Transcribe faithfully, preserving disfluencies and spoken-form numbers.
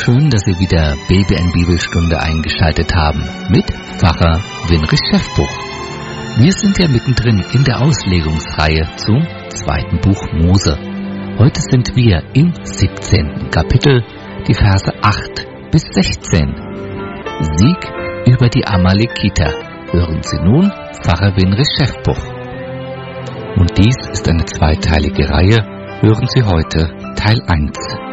Schön, dass Sie wieder B B N Bibelstunde eingeschaltet haben mit Pfarrer Winrich Schäffbuch. Wir sind ja mittendrin in der Auslegungsreihe zum zweiten Buch Mose. Heute sind wir im siebzehnten Kapitel, die Verse acht bis sechzehn. Sieg über die Amalekiter. Hören Sie nun Pfarrer Winrich Schäffbuch. Und dies ist eine zweiteilige Reihe. Hören Sie heute Teil eins.